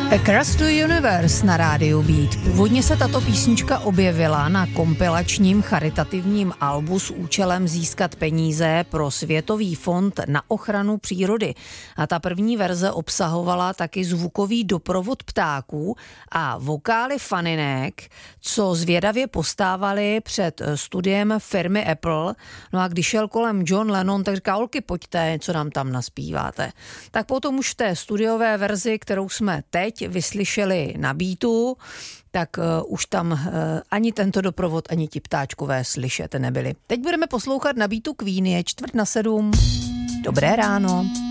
Across the Universe na rádiu Beat. Původně se tato písnička objevila na kompilačním charitativním albu s účelem získat peníze pro Světový fond na ochranu přírody. A ta první verze obsahovala taky zvukový doprovod ptáků a vokály faninek, co zvědavě postávali před studiem firmy Apple. No a když šel kolem John Lennon, tak říká, holky, pojďte, co nám tam naspíváte. Tak potom už v té studiové verzi, kterou jsme teď vyslyšeli na Beatu, tak už tam ani tento doprovod, ani ti ptáčkové slyšet nebyli. Teď budeme poslouchat na Beatu Queen, je 6:45. Dobré ráno.